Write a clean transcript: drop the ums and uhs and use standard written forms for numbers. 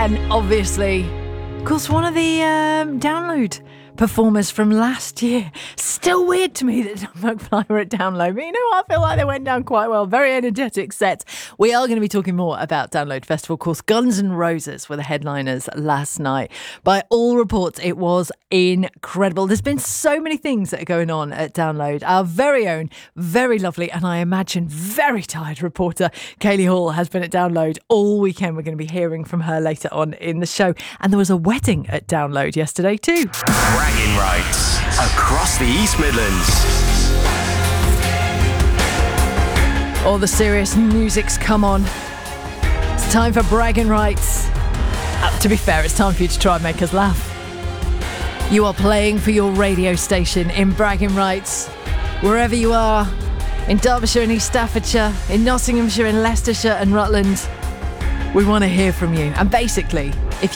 and obviously, of course, one of the Download performers from last year. Still weird to me that Tom McFly were at Download, but you know what? I feel like they went down quite well. Very energetic sets. We are going to be talking more about Download Festival. Of course, Guns N' Roses were the headliners last night. By all reports, it was incredible. There's been so many things that are going on at Download. Our very own, very lovely, and I imagine very tired reporter, Kaylee Hall, has been at Download all weekend. We're going to be hearing from her later on in the show. And there was a wedding at Download yesterday too. Bragging rights across the East Midlands. All the serious music's come on. It's time for bragging rights. To be fair, it's time for you to try and make us laugh. You are playing for your radio station in bragging rights. Wherever you are, in Derbyshire and East Staffordshire, in Nottinghamshire and Leicestershire and Rutland, we want to hear from you. And basically,